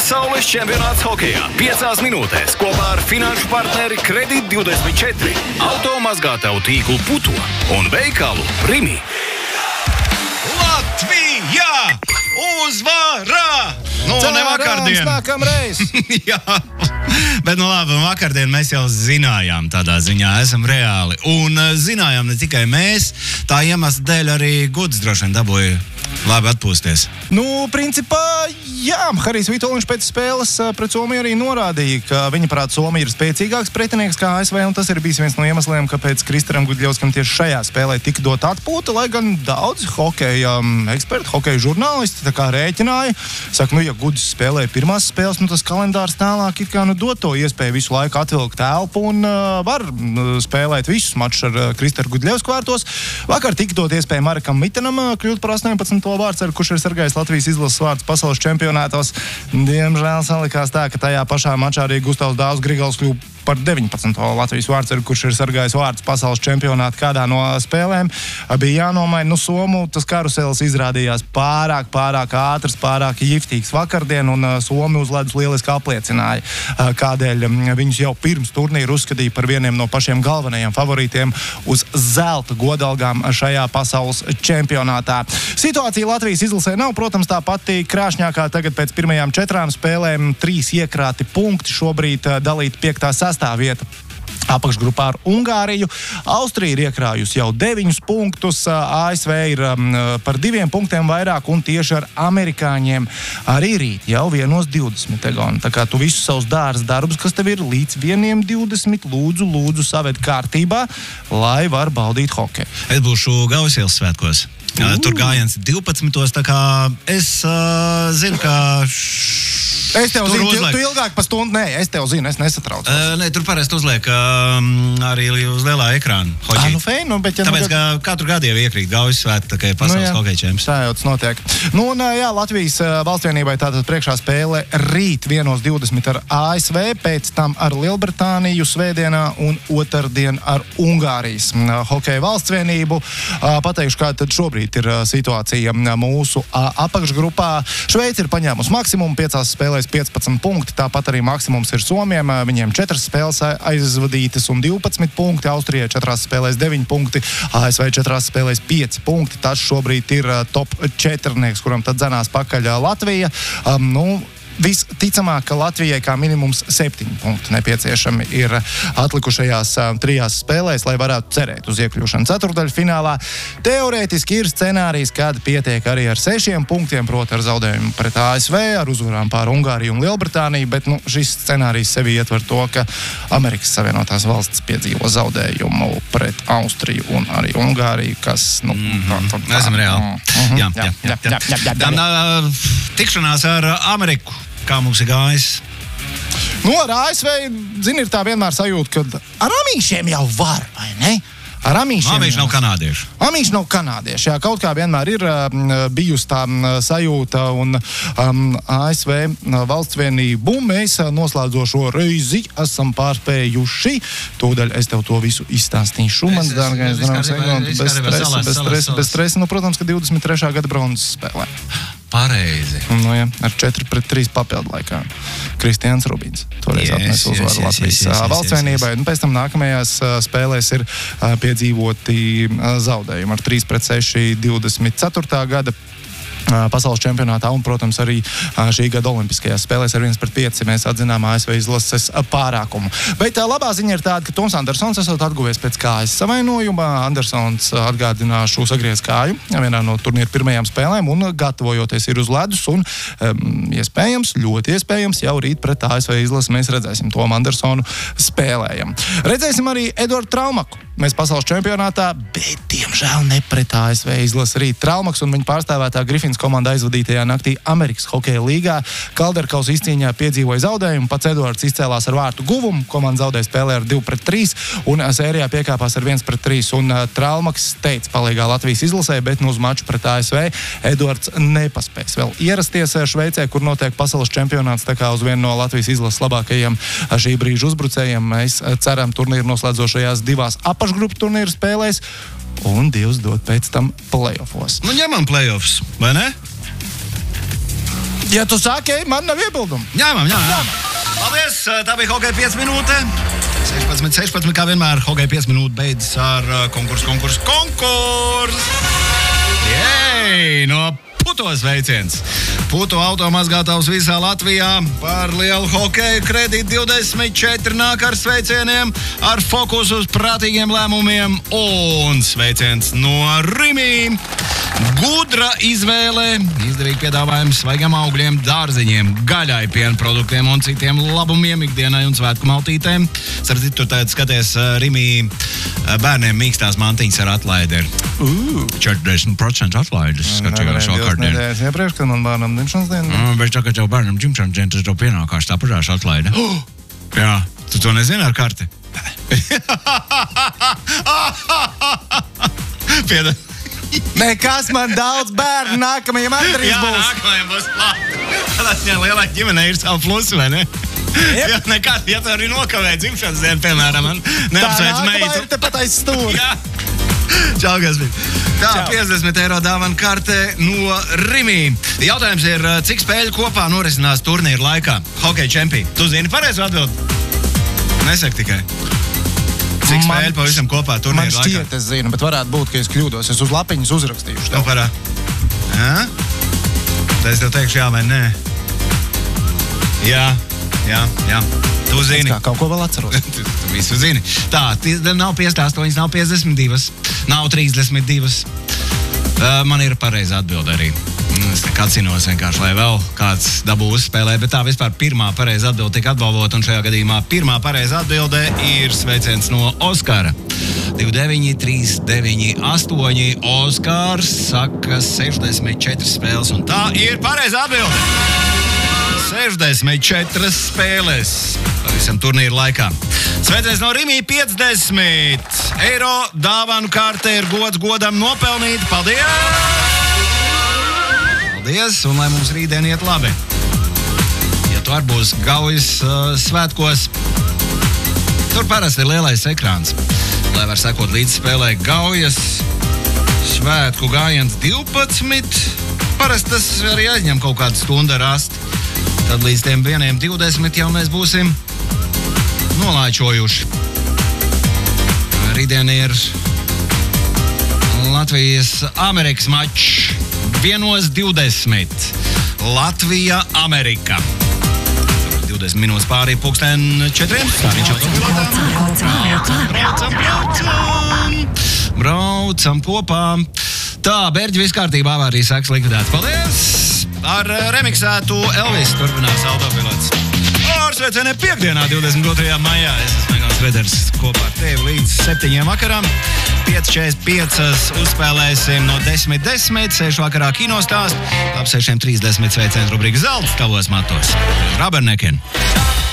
Pasaules čempionāts hokejā 5 minūtēs kopā ar finanšu partneri Kredit24, automazgātavu tīklu Puto un veikalu Rimi. Latvija! Uzvarā! Ne vakardien. Nākamreiz. Jā, bet labi, vakardien mēs jau zinājām tādā ziņā, esam reāli. Un zinājām ne tikai mēs, tā iemesla dēļ arī Guds droši vien dabūja labi atpūsties. Principā, jā, Harijs Vitoļņš pēc spēles pret Somiju arī norādīja, ka viņa prāt Somija ir spēcīgāks pretinieks kā ASV, un tas ir bijis viens no iemesliem, kāpēc Kristaram Gudļevskam tieši šajā spēlē tika dot atpūta, lai gan daudz hokeja eksperti, hokeja žurnālisti tā kā rēķināja. Saka, ja Gudis spēlēja pirmās spēles, tas kalendārs tālāk it kā dot to iespēju visu laiku atvilkt elpu un var spēlēt visus mačus ar Kristaru Gudļevsku vārtos. Vakar tika dot iespēju Marekam Mitanam kļūt par 18. vārdsargu, kurš ir sargājis Latvijas izlases vārds pasaules čempionātos. Diemžēl salikās tā, ka tajā pašā mačā arī Gustavs Dāvs Grigals kļuva par 19. Latvijas vārdsargu, kurš ir sargājis vārds pasaules čempionāta kādā no spēlēm. Bija jānomaina, Somu tas karusels izrādījās pārāk ātrs, pārāk jiftīgs vakardien, un Somi uz ledus lieliski apliecināja, kādēļ viņus jau pirms turnīra uzskatīja par vieniem no pašiem galvenajiem favorītiem uz zelta godalgām šajā pasaules čempionātā. Situācija Latvijas izlasē nav, protams, tā pati krāšņākā. Tagad pēc pirmajām 4 spēlēm 3 iekrāti punkti, šobrīd dalīti 5. 6. vieta apakšgrupā ar Ungāriju. Austrija ir iekrājusi jau 9 punktus, ASV ir par 2 punktiem vairāk, un tieši ar amerikāņiem arī rīt jau 1:20. Tā kā tu visus savus dārza darbus, kas tev ir līdz 1:20, lūdzu saved kārtībā, lai var baudīt hokeju. Es būšu Gausielas svētkos. Tur gājiens 12. Tā kā es zinu, ka es tev zinu, tu ilgāk pa stundu, es tev zinu, es nesatraucos. Tur parasti uzliek arī uz lielā ekrāna hoģi. Bet tāpēc, ka katru gadu jau iekrīt Gaujas svētki, tā kā pasaules hokeja čempions. Tā jau tas notiek. Latvijas valstsvienībai tātad priekšā spēle rīt 1:20 ar ASV, pēc tam ar Lielbritāniju svētdienā un otrdien ar Ungārijas hokeja valstsvienību. Pateikšu, kā tad šobrīd ir situācija mūsu apakšgrupā. Šveice ir paņēmusi maksimumu, 5 spēlēs 15 punkti, tāpat arī maksimums ir Somiem, viņiem 4 spēles aizvadītas un 12 punkti, Austrijai 4 spēlēs 9 punkti, ASV 4 spēlēs 5 punkti, tas šobrīd ir top 4, kuram tad dzenās pakaļ Latvija. Visticamāk, ka Latvijai kā minimums 7 punkti nepieciešami ir atlikušajās 3 spēlēs, lai varētu cerēt uz iekļūšanu ceturtdaļfinālā. Teorētiski ir scenārijs, kad pietiek arī ar 6 punktiem, proti ar zaudējumu pret ASV, ar uzvarām pār Ungāriju un Lielbritāniju, bet šis scenārijs sevi ietver to, ka Amerikas Savienotās valstis piedzīvo zaudējumu pret Austriju un arī Ungāriju, kas, esam reāli. Jā. Tikšanās ar Ameriku. Kā mums ir gājis? Ar ASV, ir tā vienmēr sajūta, ka ar amīšiem jau var, vai ne? Amīši nav kanādieši. Amīši nav kanādieši, jā, kaut kā vienmēr ir bijusi tā sajūta, un ASV valstsvienību mēs noslēdzošo reizi esam pārspējuši. Tūdaļ es tev to visu izstāstīšu. Mans dārgais draugs, bez stresa. Protams, ka 23. gada bronzas spēlē. Pareizi. Ar 4-3 papildu laikā. Kristians Rubins. Toreiz atnes uzvaru Latvijas valstsvienībai. Pēc tam nākamajās spēlēs ir piedzīvoti zaudējumi ar 3-6 24. gada pasaules čempionātā un, protams, arī šī gada olimpiskajās spēlēs ar 1-5 mēs atzinām ASV izlases pārākumu. Bet labā ziņa ir tāda, ka Toms Andersons esot atguvies pēc kājas savainojuma. Andersons, atgādināšu, sagriez kāju vienā no turnīra pirmajām spēlēm un gatavojoties ir uz ledus un ļoti iespējams jau rīt pret ASV izlasi mēs redzēsim Tomu Andersonu spēlējam. Redzēsim arī Eduardu Traulmaku. Mēs pasaules čempionātā, bet, diemžēl, ne pret ASV izlasi rīt. Traulmaks un viņa pārstāvētā Griffins komanda aizvadītajā naktī Amerikas hokeja līgā Kalderkaus izcīņā piedzīvoja zaudējumu. Pats Eduards izcēlās ar vārtu guvumu. Komanda zaudēja spēlē ar 2-3 un sērijā piekāpās ar 1-3. Un Traulmaks teica palīgā Latvijas izlasē, bet uz maču pret ASV Eduards nepaspēs vēl ierasties Šveicē, kur notiek pasaules čempionāts, tā kā uz vienu no Latvijas izlases labākajiem šī brīža uzbrucējiem. Mēs ceram turnīru noslēdzošajās 2 apakšgrupu turnīru spēlēs un Dievs dod pēc tam playoffos. Ņemam playoffs, vai ne? Ja tu sāki, man nav iebildumu. Ņemam. Paldies, tā bija Hokeja 5 minūte. 16, kā vienmēr, Hokeja 5 minūte beidzas ar konkursu. Jej, no Putos veiciens. Puto automazgātājs visā Latvijā par lielu hokeju kredītu 24 nāk ar sveicieniem, ar fokusu uz prātīgiem lēmumiem un sveiciens no Rimi. Gudra izvēle, izdevīgi piedāvājumi svaigiem augļiem, dārziņiem, gaļai, piena produktiem un citiem labumiem ikdienai un svētku maltītēm. Sardzīt, tur tagad skaties Rimi bērniem mīkstās mantiņas ar atlaidi. 40% atlaides. Nedēļas iepriekš, kad man bērnam dzimšanas diena. Bet tā, ka tev bērnam dzimšanas diena, tas tev pienākās tā pašās atlaide. Jā, tu to nezini ar karti? Piedod. Nekas, man daudz bērnu nākamajam atdarīs būs. Jā, nākamajam būs labi. Tādā lielā ģimenē ir savu plusu, vai ne? Jā, nekad, ja tu arī nokavē dzimšanas dienu, piemēram, man neapsveic meitu. Tā nākamā ir tepat aiz stūri. Jā. Čau, Gasmīt. Tā, 50 eiro dāvana karte no Rimi. Jautājums ir, cik spēļu kopā norisinās turnīra laikā? Hokeja čempī. Tu zini pareizu atbildi? Nesaki tikai. Cik spēļu pavisam kopā turnīra laikā? Man šķiet, es zinu, bet varētu būt, ka es kļūdos. Es uz lapiņas uzrakstīšu tev. Jā? Tad es tev teikšu jā vai nē. Jā. Tu zini. Es kā kaut ko vēl atceros. Tu visu zini. Tā, nav 58, nav 52, nav 32. Man ir pareiza atbilde arī. Es tā kā cinos vienkārši, lai vēl kāds dabū uzspēlē, bet tā vispār pirmā pareiza atbilde tika atbalvota, un šajā gadījumā pirmā pareiza atbilde ir sveiciens no Oskara. 29, 3, 9, 8. Oskars saka 64 spēles, un tā ir pareiza atbilde. 64 spēles pavisam turnīra laikā. Sveiciens no Rimi 50 eiro dāvanu kārte ir gods godam nopelnīt. Paldies! Paldies, un lai mums rītdien iet labi. Ja tu arī būs Gaujas svētkos, tur parasti ir lielais ekrāns, lai var sekot līdz spēlē Gaujas svētku gājiens 12. Parasti tas arī aizņem kaut kādu stundu rast. Tad līdz tiem 1:20 jau mēs būsim nolaičojuši. Rītdien ir Latvijas-Amerikas mačs 1:20. Latvija-Amerika. 20 minūtes pārī pulksten 4. Braucam kopā. Tā, Berģi, viss kārtībā, avārijas sekas likvidēts. Paldies! Ar remiksētu Elvis turpinās autopilots. Ar sveicieniem piekdienā, 22. maijā. Es esmu Egons Reders kopā ar tevi līdz 7 vakaram. 5:45 uzspēlēsim no 10:10, 6 vakarā kinostāst. Ap 6:30 sveiciens rubrika Zelts tavos matos. Rabernekin.